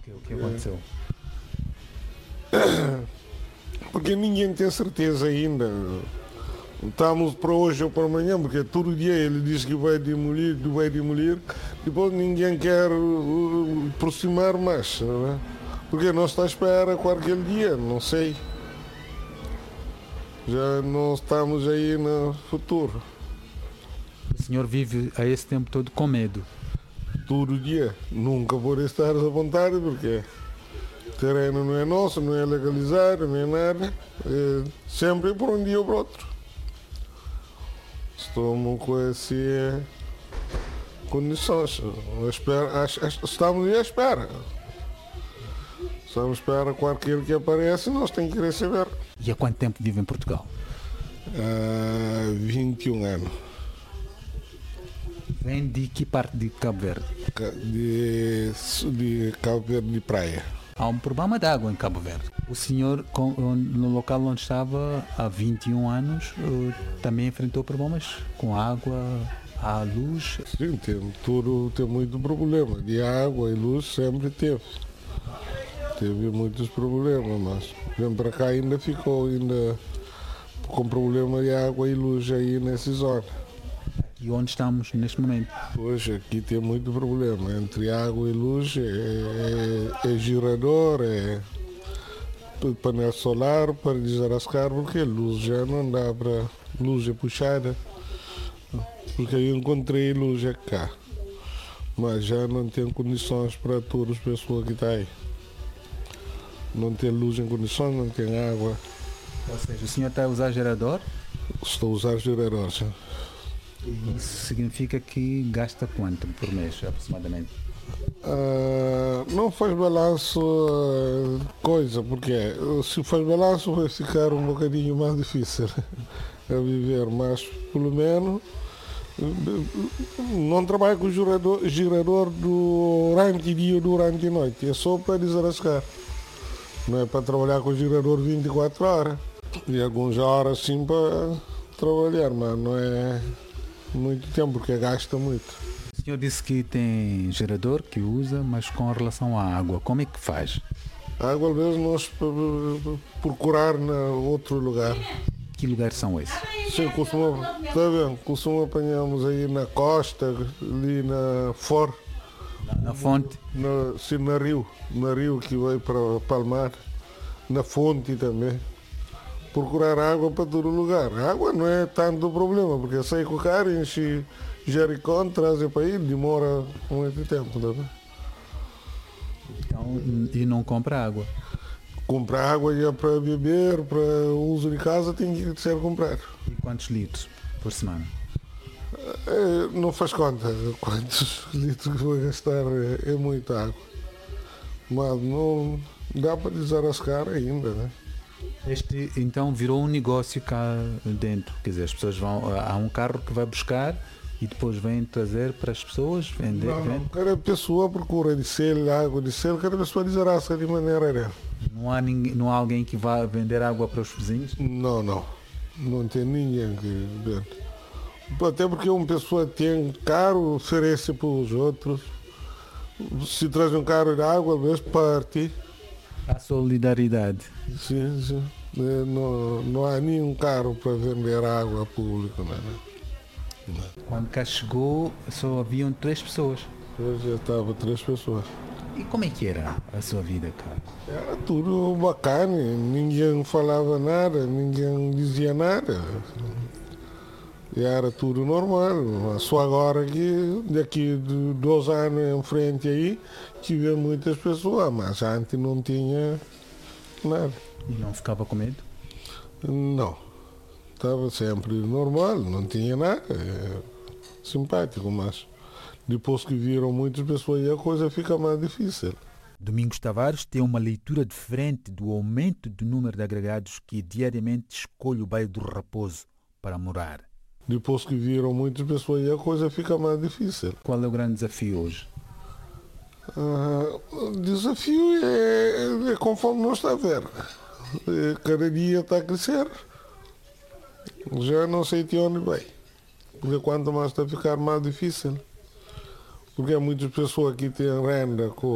O que aconteceu? Porque ninguém tem certeza ainda. Estamos para hoje ou para amanhã, porque todo dia ele diz que vai demolir, depois ninguém quer aproximar mais, não é? Porque nós estamos à espera qualquer dia, não sei. Já não estamos aí no futuro. O senhor vive a esse tempo todo com medo. Todo dia. Nunca vou estar à vontade, porque o terreno não é nosso, não é legalizado, não é nada. É sempre por um dia ou por outro. Estamos com essas condições. Estamos à espera. Estamos à espera qualquer que apareça, nós temos que receber. E há quanto tempo vive em Portugal? 21 anos. Vem de que parte de Cabo Verde? De Cabo Verde de praia. Há um problema de água em Cabo Verde. O senhor, no local onde estava há 21 anos, também enfrentou problemas com água, a luz? Sim, tem muito problema. De água e luz sempre teve. Teve muitos problemas, mas vem para cá ainda ficou com problema de água e luz aí nessa zona. E onde estamos neste momento? Hoje aqui tem muito problema. Entre água e luz é gerador, é painel solar para desarrascar, porque luz já não dá para. Luz é puxada. Porque eu encontrei luz cá. Mas já não tem condições para todas as pessoas que estão aí. Não tem luz em condições, não tem água. Ou seja, o senhor está a usar gerador? Estou a usar gerador. Sim. Isso significa que gasta quanto por mês, aproximadamente? Não faz balanço coisa, porque se faz balanço vai ficar um bocadinho mais difícil a viver, mas pelo menos não trabalho com gerador durante dia e durante noite, é só para desarrascar. Não é para trabalhar com gerador 24 horas. E algumas horas sim para trabalhar, mas não é muito tempo, porque gasta muito. O senhor disse que tem gerador que usa, mas com relação à água, como é que faz? A água, às vezes, nós procurar em outro lugar. Que lugares são esses? Sim, costuma apanhamos aí na costa, ali na Fora. Na fonte? Sim, na Rio que vai para Palmar, na fonte também. Procurar água para todo lugar. A água não é tanto problema, porque sai com o carro, enche Jericó, traz para aí, demora muito tempo. Tá? Então, e não compra água? Comprar água já para beber, para uso de casa, tem que ser comprado. E quantos litros por semana? Não faz conta quantos litros que vou gastar, é muita água. Mas não dá para desarrascar ainda, né? Este então virou um negócio cá dentro, quer dizer, as pessoas há um carro que vai buscar e depois vem trazer para as pessoas vender. Não, cada pessoa procura de selo, água de selo, cada pessoa desarrasca de maneira dela. Não há alguém que vá vender água para os vizinhos? Não tem ninguém que vende. Até porque uma pessoa tem carro, oferece para os outros. Se traz um carro de água, às vezes parte. A solidariedade. Sim. Não há nenhum carro para vender água pública. Não. Quando cá chegou, só haviam 3 pessoas. Hoje já estava 3 pessoas. E como é que era a sua vida cá? Era tudo bacana, ninguém falava nada, ninguém dizia nada. Era tudo normal. Só agora que daqui de 2 anos em frente aí, tive muitas pessoas, mas antes não tinha nada. E não ficava com medo? Não. Estava sempre normal, não tinha nada. Simpático, mas depois que viram muitas pessoas aí a coisa fica mais difícil. Domingos Tavares tem uma leitura diferente do aumento do número de agregados que diariamente escolhe o bairro do Raposo para morar. Depois que viram muitas pessoas aí a coisa fica mais difícil. Qual é o grande desafio hoje? O desafio é conforme nós está a ver. Cada dia está a crescer. Já não sei de onde vai. Porque quanto mais está a ficar mais difícil. Porque há muitas pessoas que têm renda com